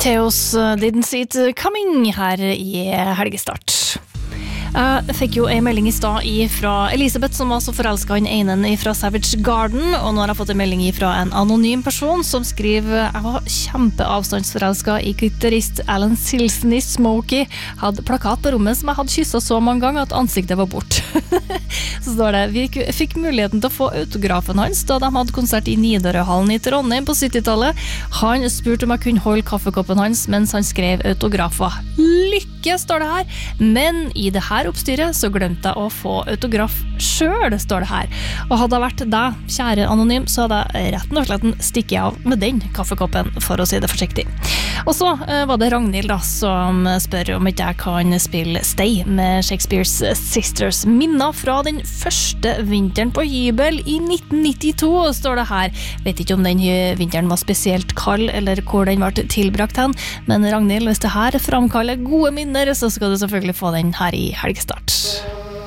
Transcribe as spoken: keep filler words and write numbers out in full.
Theos Didn't See It Coming her i helgestart. Jeg fikk jo en melding i stad fra Elisabeth som var så forelsket i en enen fra Savage Garden, og nå har jeg fått en melding fra en anonym person som skriver: jeg var kjempeavstandsforelsket i gitarist Alan Silson i Smokey, hadde plakat på rommet som jeg hadde kysset så mange ganger at ansiktet var bort. Så står det: vi fikk muligheten til å få autografen hans da de hadde konsert i Nidarøhallen i Trondheim på syttitallet. Han spurte om jeg kunne holde kaffekoppen hans mens han skrev autografer. Lykke, står det her, men i det her oppstyret så glemte jeg å få autograf selv, står det her. Og hadde jeg vært deg, kjære anonym, så hadde jeg retten og slett stikket av med den kaffekoppen, for å si det forsiktig. Og så uh, var det Ragnhild da, som spør om ikke jeg kan spille Stay med Shakespeare's Sisters. Minner fra den første vinteren på hybel i nitten nittito, står det her. Vet ikke om den vinteren var spesielt kald, eller hvor den ble tilbrakt hen, men Ragnhild, hvis det her framkaller gode minner, så skal du selvfølgelig få den her i helgestart.